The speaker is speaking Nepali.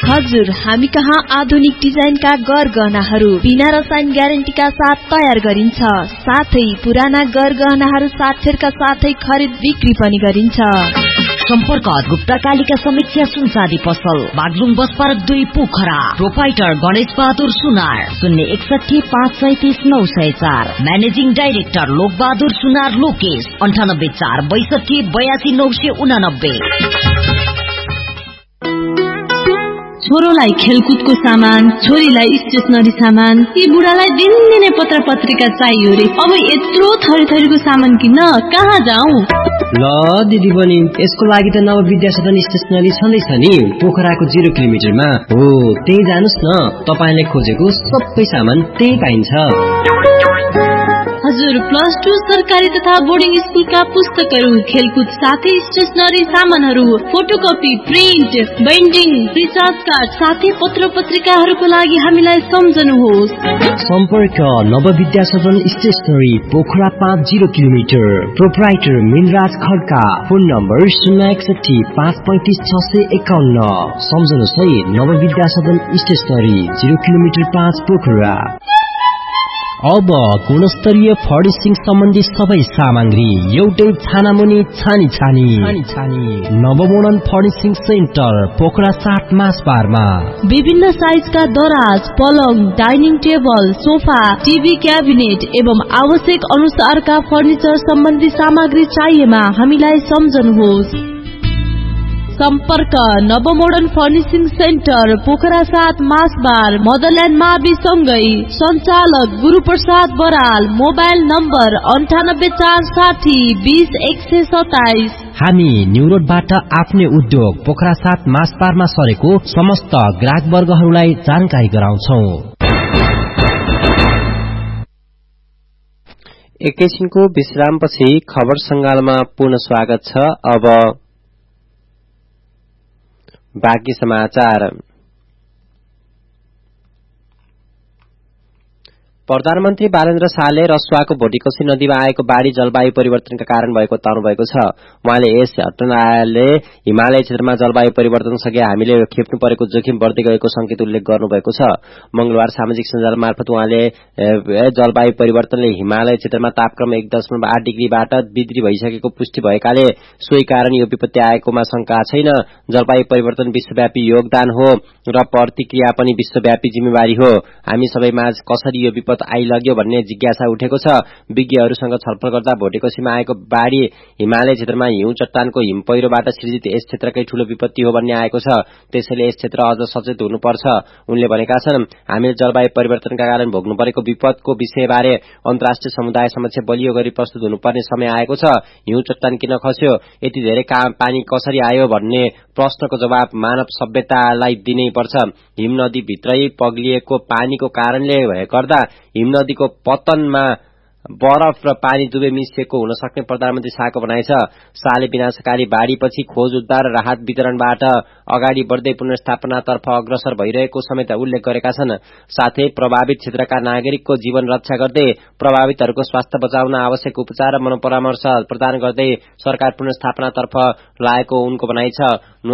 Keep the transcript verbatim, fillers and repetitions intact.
हजुर, हामी कहाँ आधुनिक डिजाइनका गरगहनाहरू बिना रसायन ग्यारेन्टीका साथ तयार गरिन्छ। साथै पुराना गरगहनाहरू साथेरका साथै खरिद बिक्री पनि गरिन्छ। सम्पर्क गुप्ता कालिका समीक्षा सुनसादी पसल, बागलुङ बस पार्क दुई पोखरा। प्रोपाइटर गणेश बहादुर सुनार, शून्य एकसठी पाँच सैतिस नौ सय चार। म्यानेजिङ डाइरेक्टर लोक बहादुर सुनार लोकेश, अन्ठानब्बे चार बैसठी बयासी नौ सय उनानब्बे। छोरोलाई खेलकुदको सामान, छोरीलाई स्टेसनरी सामान, यी बुढालाई दिनदिनै पत्र पत्रिका चाहियो रे। अब यत्रो थरी थरीको सामान किन्न कहाँ जाउँ? ल दिदी बहिनी, यसको लागि त नव विद्या सदन स्टेसनरी छँदैछ नि, पोखराको जिरो किलोमिटरमा हो। त्यही जानुस् न, तपाईले खोजेको सबै सामान त्यही पाइन्छ। हजुर, प्लस टू सरकारी तथा बोर्डिङ स्कुलका पुस्तकहरू, खेलकुद साथै स्टेसनरी सामानहरू, photocopy, print, binding, recharge card साथै पत्र पत्रिकाहरूको लागि हामीलाई सम्झनुहोस्। सम्पर्क नव विद्या सदन स्टेसनरी, पोखरा पाँच zero kilometre. Proprietor Minraj Khadka, phone number शून्य एकसठी पाँच पैंतिस छ सय एकाउन्न। सम्झनुहोस् है, नव विद्या सदन स्टेसनरी, जिरो किलोमिटर पाँच पोखरा। अब गुणस्तरीय फर्निसिङ सम्बन्धी सबै सामग्री एउटै छानामुनि छानी छानी छानी छानी नवमोडर्न फर्निसिङ सेन्टर, पोखरा सात मासबारमा। विभिन्न साइजका दराज, पलङ, dining table, sofa, TV cabinet एवं आवश्यक अनुसारका फर्निचर सम्बन्धी सामग्री चाहिएमा हामीलाई सम्झनुहोस्। सम्पर्क नवमोडर्न फर्निसिङ सेन्टर, पोखरा सात मासबार, मदरल्यान्ड मावि सँगै। सञ्चालक गुरुप्रसाद बराल। मोबाइल नम्बर अन्ठानब्बे चार साठी बीस एक सय सताइस। हामी न्यू रोडबाट आफ्नै उद्योग पोखरा सात मासबारमा सरेको समस्त ग्राहक वर्गहरूलाई जानकारी गराउँछौ। एकैछिनको विश्रामपछि खबर संगालमा पुनः स्वागत छ। अब बाँकी समाचार। प्रधानमन्त्री बालेन्द्र शाहले रसुवाको भोटिकोशी नदीमा आएको बाढ़ी जलवायु परिवर्तनका कारण भएको बताउनु भएको छ। उहाँले यस घटनाले हिमालय क्षेत्रमा जलवायु परिवर्तनसँगै हामीले खेप्नु परेको जोखिम बढ्दै गएको संकेत उल्लेख गर्नुभएको छ। मंगलबार सामाजिक सञ्जाल मार्फत उहाँले जलवायु परिवर्तनले हिमालय क्षेत्रमा तापक्रम एक दशमलव आठ डिग्रीबाट वृद्धि भइसकेको पुष्टि भएकाले सोही कारण यो विपत्ति आएकोमा शंका छैन। जलवायु परिवर्तन विश्वव्यापी योगदान हो र प्रतिक्रिया पनि विश्वव्यापी जिम्मेवारी हो। हामी सबैमा कसरी यो विपत्ति आइलग्यो भन्ने जिज्ञासा उठेको छ। विज्ञहरूसँग छलफल गर्दा भोटिकोशीमा आएको बाढ़ी हिमालय क्षेत्रमा हिउँ चट्टानको हिम पहिरोबाट सृजित यस क्षेत्रकै ठूलो विपत्ति हो भन्ने आएको छ। त्यसैले यस क्षेत्र अझ सचेत हुनुपर्छ। उनले भनेका छन्, हामीले जलवायु परिवर्तनका कारण भोग्नु परेको विपदको विषयबारे अन्तर्राष्ट्रिय समुदाय समक्ष बलियो गरी प्रस्तुत हुनुपर्ने समय आएको छ। हिउँ चट्टान किन खस्यो, यति धेरै पानी कसरी आयो भन्ने प्रश्नको जवाब मानव सभ्यतालाई दिनै पर्छ। हिम नदी भित्रै पग्लिएको पानीको कारणले गर्दा हिम नदीको पतनमा बरफ र पानी दुवै मिसिएको हुन सक्ने प्रधानमन्त्री शाहको भनाइ छ। शाहले विनाशकारी बाढ़ीपछि खोज उद्धार र राहत वितरणबाट अगाडि बढ्दै पुनर्स्थापनातर्फ अग्रसर भइरहेको समेत उल्लेख गरेका छन्। साथै प्रभावित क्षेत्रका नागरिकको जीवन रक्षा गर्दै प्रभावितहरूको स्वास्थ्य बचाउन आवश्यक उपचार र मनोपरामर्श प्रदान गर्दै सरकार पुनर्स्थापनातर्फ लागेको उनको भनाइ छ।